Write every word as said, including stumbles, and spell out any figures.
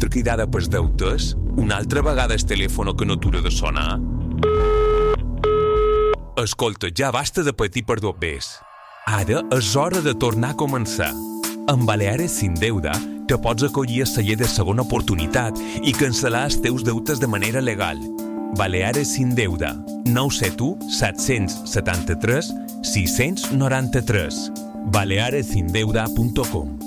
altra cridada pels deutes? Una altra vegada el telèfon que no atura de sonar? Escolta, ja basta de patir per dos bes. Ara és hora de tornar a començar. Amb Baleares Sin Deuda te pots acollir a celler de segona oportunitat i cancel·lar els teus deutes de manera legal. Baleares Sin Deuda, nou set u set set tres sis nou tres, baleares sin deuda punto com.